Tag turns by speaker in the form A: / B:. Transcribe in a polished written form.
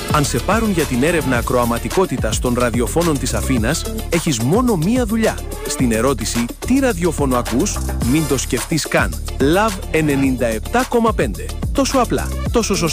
A: Αν σε πάρουν για την έρευνα ακροαματικότητας των ραδιοφώνων της Αθήνας, έχεις μόνο μία δουλειά. Στην ερώτηση «Τι ραδιόφωνο ακούς?», μην το σκεφτείς καν. Love 97,5. Τόσο απλά, τόσο σωστά.